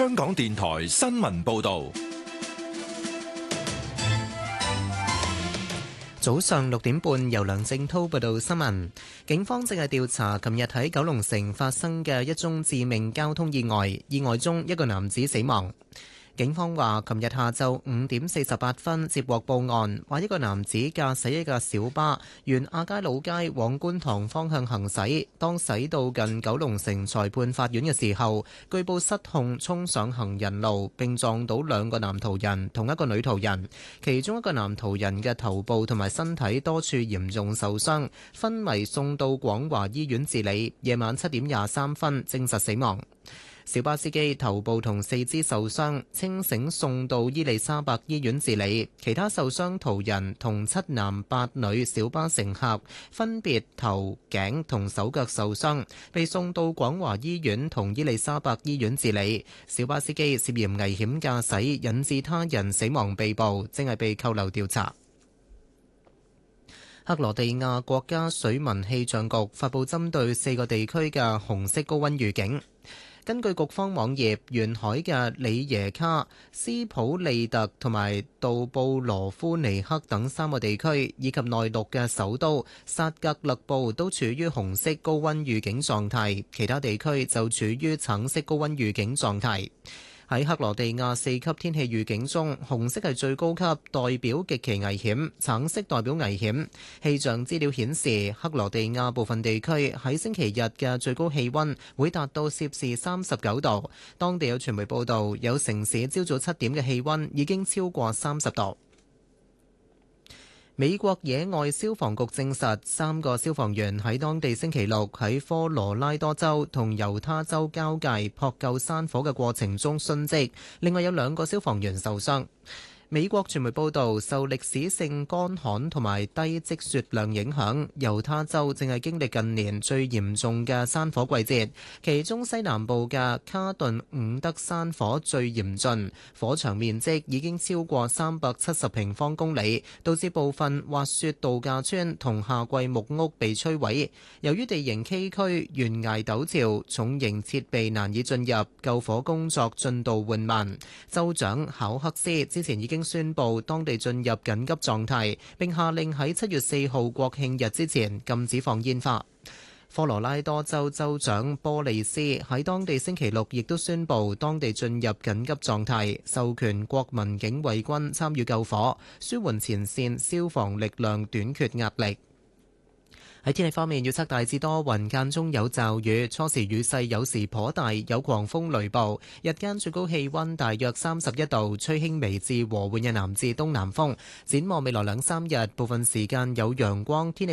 香港電台新聞報道。 早上6點半，由梁正滔報道新聞。警方正係調查琴日喺九龍城發生嘅一宗致命交通意外，意外中一個男子死亡。警方話，琴日下晝5點48分接獲報案，話一個男子駕駛一架小巴沿亞皆老街往觀塘方向行駛，當駛到近九龍城裁判法院嘅時候，據報失控衝上行人路，並撞到兩個男途人同一個女途人，其中一個男途人嘅頭部同埋身體多處嚴重受傷，昏迷送到廣華醫院治理，夜晚7點23分證實死亡。小巴司機頭部同四肢受傷，清醒送到伊利沙伯醫院治理。其他受傷途人同7男8女小巴乘客分別頭、頸同手腳受傷，被送到廣華醫院同伊利沙伯醫院治理。小巴司機涉嫌危險駕駛引致他人死亡被捕，正係被扣留調查。克羅地亞國家水文氣象局發布針對4個地區嘅紅色高溫預警。根據局方網頁，沿海嘅里耶卡、斯普利特同埋杜布羅夫尼克等3個地區，以及內陸嘅首都薩格勒布都處於紅色高溫預警狀態，其他地區就處於橙色高溫預警狀態。喺克羅地亞4級天氣預警中，紅色係最高級，代表極其危險；橙色代表危險。氣象資料顯示，克羅地亞部分地區喺星期日嘅最高氣溫會達到攝氏39度。當地有傳媒報道，有城市朝早7點嘅氣溫已經超過30度。美國野外消防局證實，3個消防員喺當地星期六喺科羅拉多州同猶他州交界撲救山火嘅過程中殉職，另外有2個消防員受傷。美國傳媒報道，受歷史性乾旱同埋低積雪量影響，猶他州正係經歷近年最嚴重嘅山火季節，其中西南部嘅卡頓伍德山火最嚴峻，火場面積已經超過370平方公里，導致部分滑雪度假村同夏季木屋被摧毀。由於地形崎嶇、懸崖陡峭，重型設備難以進入，救火工作進度緩慢。州長考克斯之前已經宣布當地進入緊急狀態，並下令喺7月4號國慶日之前禁止放煙花。科羅拉多州州長波利斯喺當地星期六亦都宣布當地進入緊急狀態，授權國民警衛軍參與救火，舒緩前線消防力量短缺壓力。喺天氣方面，預測大致多雲，間中有驟雨，初時雨勢有時頗大，有狂風雷暴。日間最高氣溫大約31度，吹輕微至和緩嘅南至東南風。展望未來2-3日，部分時間有陽光，天氣